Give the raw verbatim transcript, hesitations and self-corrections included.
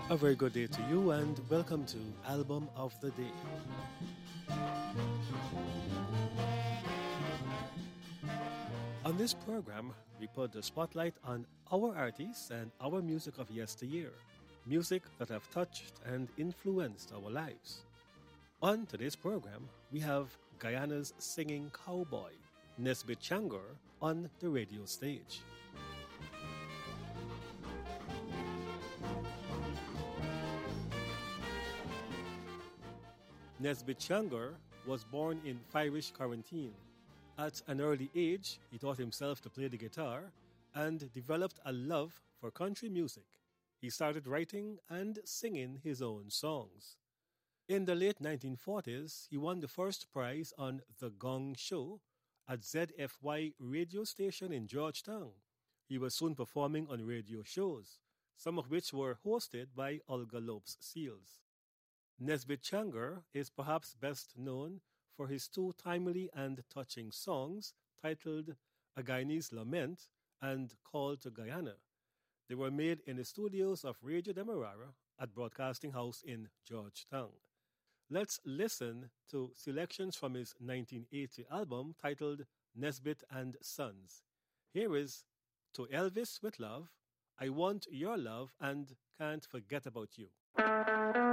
A very good day to you and welcome to Album of the Day. On this program, we put the spotlight on our artists and our music of yesteryear, music that have touched and influenced our lives. On today's program, we have Guyana's singing cowboy, Nesbitt Changor, on the radio stage. Nesbitt Changor was born in Firish Quarantine. At an early age, he taught himself to play the guitar and developed a love for country music. He started writing and singing his own songs. In the late nineteen forties, he won the first prize on The Gong Show at Z F Y radio station in Georgetown. He was soon performing on radio shows, some of which were hosted by Olga Lopes Seals. Nesbitt Changor is perhaps best known for his two timely and touching songs titled A Guyanese Lament and Call to Guyana. They were made in the studios of Radio Demerara at Broadcasting House in Georgetown. Let's listen to selections from his nineteen eighty album titled Nesbitt and Sons. Here is To Elvis with Love, I Want Your Love, and Can't Forget About You.